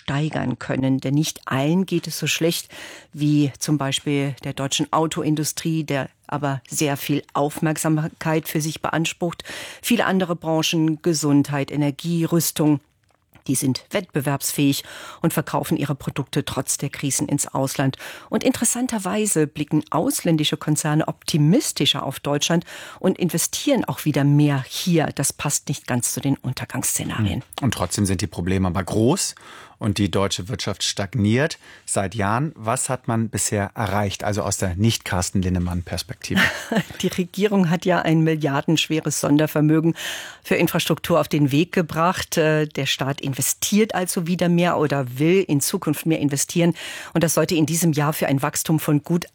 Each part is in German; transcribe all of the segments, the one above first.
steigern können. Denn nicht allen geht es so schlecht wie zum Beispiel der deutschen Autoindustrie, der aber sehr viel Aufmerksamkeit für sich beansprucht. Viele andere Branchen, Gesundheit, Energie, Rüstung, die sind wettbewerbsfähig und verkaufen ihre Produkte trotz der Krisen ins Ausland. Und interessanterweise blicken ausländische Konzerne optimistischer auf Deutschland und investieren auch wieder mehr hier. Das passt nicht ganz zu den Untergangsszenarien. Und trotzdem sind die Probleme aber groß und die deutsche Wirtschaft stagniert seit Jahren. Was hat man bisher erreicht, also aus der Nicht-Carsten-Linnemann-Perspektive? Die Regierung hat ja ein milliardenschweres Sondervermögen für Infrastruktur auf den Weg gebracht. Der Staat investiert also wieder mehr oder will in Zukunft mehr investieren. Und das sollte in diesem Jahr für ein Wachstum von gut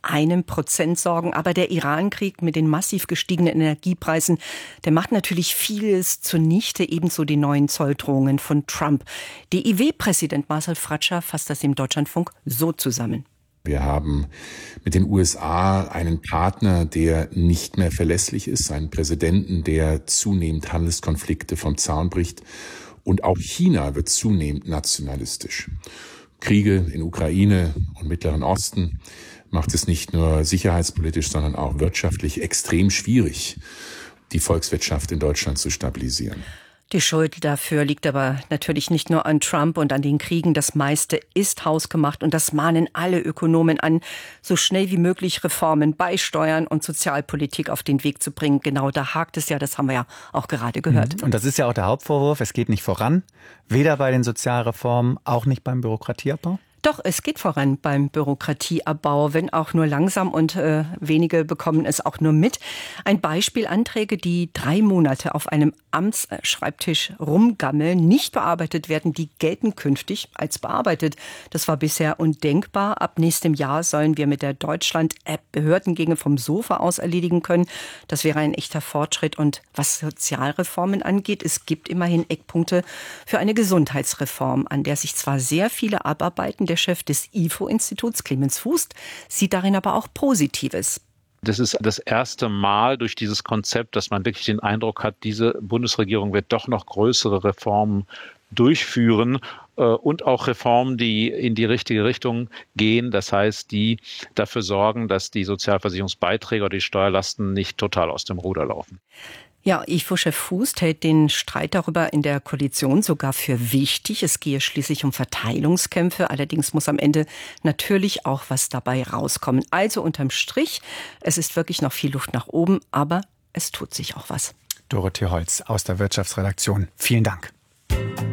1% sorgen. Aber der Iran-Krieg mit den massiv gestiegenen Energiepreisen, der macht natürlich vieles zunichte, ebenso die neuen Zolldrohungen von Trump. DIW-Präsident Marcel Fratscher fasst das im Deutschlandfunk so zusammen. Wir haben mit den USA einen Partner, der nicht mehr verlässlich ist, einen Präsidenten, der zunehmend Handelskonflikte vom Zaun bricht. Und auch China wird zunehmend nationalistisch. Kriege in Ukraine und Mittleren Osten macht es nicht nur sicherheitspolitisch, sondern auch wirtschaftlich extrem schwierig, die Volkswirtschaft in Deutschland zu stabilisieren. Die Schuld dafür liegt aber natürlich nicht nur an Trump und an den Kriegen. Das meiste ist hausgemacht und das mahnen alle Ökonomen an, so schnell wie möglich Reformen bei Steuern und Sozialpolitik auf den Weg zu bringen. Genau da hakt es ja, das haben wir ja auch gerade gehört. Und das ist ja auch der Hauptvorwurf, es geht nicht voran, weder bei den Sozialreformen, auch nicht beim Bürokratieabbau? Doch, es geht voran beim Bürokratieabbau, wenn auch nur langsam und wenige bekommen es auch nur mit. Ein Beispiel: Anträge, die 3 Monate auf einem Amtsschreibtisch rumgammeln, nicht bearbeitet werden, die gelten künftig als bearbeitet. Das war bisher undenkbar. Ab nächstem Jahr sollen wir mit der Deutschland-App Behördengänge vom Sofa aus erledigen können. Das wäre ein echter Fortschritt. Und was Sozialreformen angeht, es gibt immerhin Eckpunkte für eine Gesundheitsreform, an der sich zwar sehr viele abarbeiten. Der Chef des IFO-Instituts, Clemens Fuß, sieht darin aber auch Positives. Das ist das erste Mal durch dieses Konzept, dass man wirklich den Eindruck hat, diese Bundesregierung wird doch noch größere Reformen durchführen und auch Reformen, die in die richtige Richtung gehen. Das heißt, die dafür sorgen, dass die Sozialversicherungsbeiträge oder die Steuerlasten nicht total aus dem Ruder laufen. Ja, IFO-Chef Fuß hält den Streit darüber in der Koalition sogar für wichtig. Es gehe schließlich um Verteilungskämpfe. Allerdings muss am Ende natürlich auch was dabei rauskommen. Also unterm Strich, es ist wirklich noch viel Luft nach oben, aber es tut sich auch was. Dorothee Holz aus der Wirtschaftsredaktion. Vielen Dank.